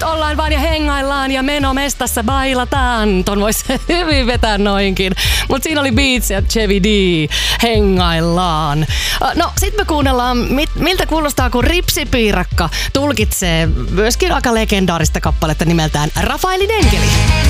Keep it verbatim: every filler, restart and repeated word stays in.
ollaan vaan ja hengaillaan ja menomestassa bailataan. Ton vois hyvin vetää noinkin. Mut siinä oli Beats ja Chevy D. Hengaillaan. No sit me kuunnellaan, mit, miltä kuulostaa, kun Ripsipiirakka tulkitsee myöskin aika legendaarista kappaletta nimeltään Rafaelin enkeli.